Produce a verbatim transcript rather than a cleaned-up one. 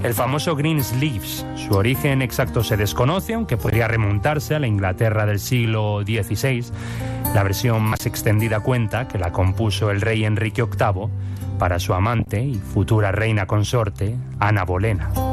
El famoso Greensleeves. Su origen exacto se desconoce, aunque podría remontarse a la Inglaterra del siglo dieciséis. La versión más extendida cuenta que la compuso el rey Enrique octavo para su amante y futura reina consorte, Ana Bolena.